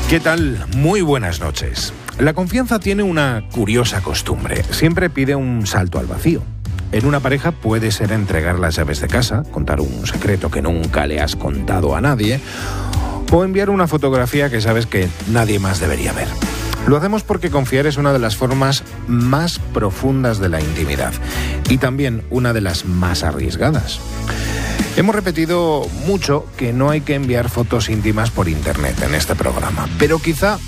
¿Qué tal? Muy buenas noches. La confianza tiene una curiosa costumbre. Siempre pide un salto al vacío. En una pareja puede ser entregar las llaves de casa, contar un secreto que nunca le has contado a nadie, o enviar una fotografía que sabes que nadie más debería ver. Lo hacemos porque confiar es una de las formas más profundas de la intimidad y también una de las más arriesgadas. Hemos repetido mucho que no hay que enviar fotos íntimas por internet en este programa, pero quizá